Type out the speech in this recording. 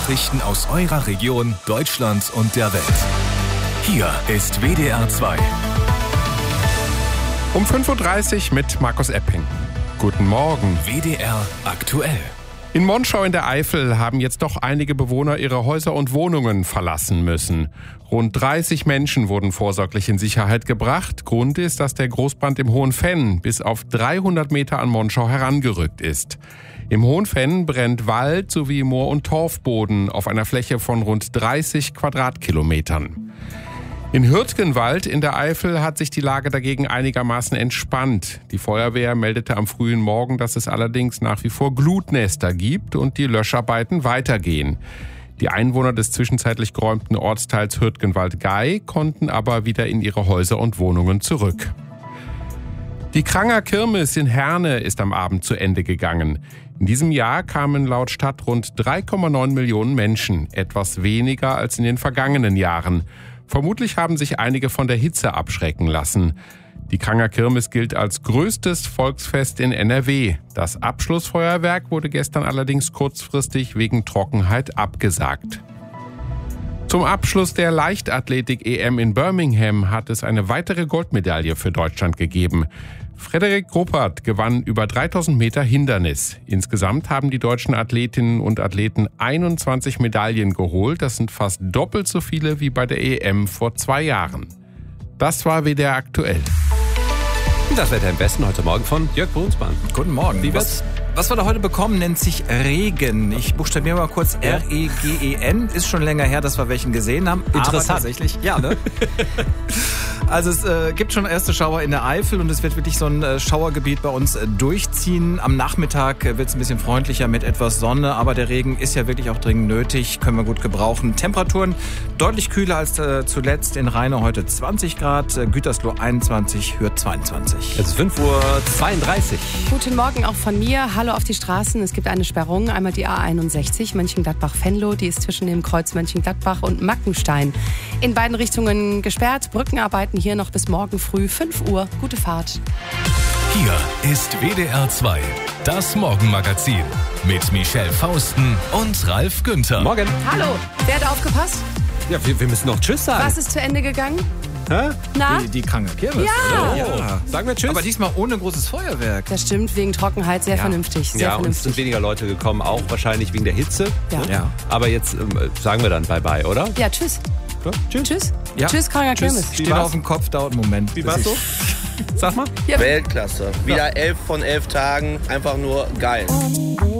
Nachrichten aus eurer Region, Deutschland und der Welt. Hier ist WDR 2. Um 5.30 Uhr mit Markus Epping. Guten Morgen. WDR aktuell. In Monschau in der Eifel haben jetzt doch einige Bewohner ihre Häuser und Wohnungen verlassen müssen. Rund 30 Menschen wurden vorsorglich in Sicherheit gebracht. Grund ist, dass der Großbrand im Hohenfenn bis auf 300 Meter an Monschau herangerückt ist. Im Hohenfenn brennt Wald sowie Moor- und Torfboden auf einer Fläche von rund 30 Quadratkilometern. In Hürtgenwald in der Eifel hat sich die Lage dagegen einigermaßen entspannt. Die Feuerwehr meldete am frühen Morgen, dass es allerdings nach wie vor Glutnester gibt und die Löscharbeiten weitergehen. Die Einwohner des zwischenzeitlich geräumten Ortsteils Hürtgenwald-Gey konnten aber wieder in ihre Häuser und Wohnungen zurück. Die Kranger Kirmes in Herne ist am Abend zu Ende gegangen. In diesem Jahr kamen laut Stadt rund 3,9 Millionen Menschen, etwas weniger als in den vergangenen Jahren. Vermutlich haben sich einige von der Hitze abschrecken lassen. Die Kranger Kirmes gilt als größtes Volksfest in NRW. Das Abschlussfeuerwerk wurde gestern allerdings kurzfristig wegen Trockenheit abgesagt. Zum Abschluss der Leichtathletik-EM in Birmingham hat es eine weitere Goldmedaille für Deutschland gegeben. Frederik Ruppert gewann über 3000 Meter Hindernis. Insgesamt haben die deutschen Athletinnen und Athleten 21 Medaillen geholt. Das sind fast doppelt so viele wie bei der EM vor 2 Jahren. Das war WDR aktuell. Das Wetter im Westen heute Morgen von Jörg Brunsmann. Guten Morgen. Wie wird's? Was wir da heute bekommen, nennt sich Regen. Ich buchstabiere mal kurz R-E-G-E-N. Ist schon länger her, dass wir welchen gesehen haben. Interessant. Aber tatsächlich, ja, ne? Also es gibt schon erste Schauer in der Eifel und es wird wirklich so ein Schauergebiet bei uns durchziehen. Am Nachmittag wird es ein bisschen freundlicher mit etwas Sonne, aber der Regen ist ja wirklich auch dringend nötig, können wir gut gebrauchen. Temperaturen deutlich kühler als zuletzt. In Rheine heute 20 Grad, Gütersloh 21, Hürth 22. Es ist 5.32 Uhr. Guten Morgen auch von mir. Hallo auf die Straßen. Es gibt eine Sperrung. Einmal die A61 Mönchengladbach-Venlo. Die ist zwischen dem Kreuz Mönchengladbach und Mackenstein. In beiden Richtungen gesperrt. Brückenarbeiten hier noch bis morgen früh 5 Uhr. Gute Fahrt. Hier ist WDR 2. Das Morgenmagazin mit Michelle Fausten und Ralf Günther. Morgen. Hallo. Wer hat aufgepasst? Ja, wir müssen noch Tschüss sagen. Was ist zu Ende gegangen? Hä? Na? Die Kranger Kirmes. Ja. Ja. Sagen wir Tschüss. Aber diesmal ohne großes Feuerwerk. Das stimmt, wegen Trockenheit sehr vernünftig. Sehr Ja, und es vernünftig. sind weniger Leute gekommen, auch wahrscheinlich wegen der Hitze. Ja. Ja. Aber jetzt sagen wir dann Bye-bye, oder? Ja, tschüss. Ja, tschüss. Tschüss. Ja. Tschüss, Kranger Kirmes. Steht auf dem Kopf, dauert einen Moment. Wie war's so? Sag mal. Ja. Weltklasse. Wieder 11 von 11 Tagen. Einfach nur geil.